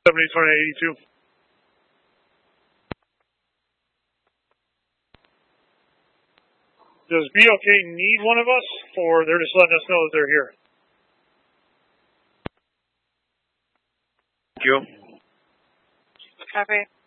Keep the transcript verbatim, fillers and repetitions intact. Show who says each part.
Speaker 1: seventy twenty-nine eighty-two. Does B L K need one of us, or they're just letting us know that they're here?
Speaker 2: Thank you.
Speaker 3: Copy.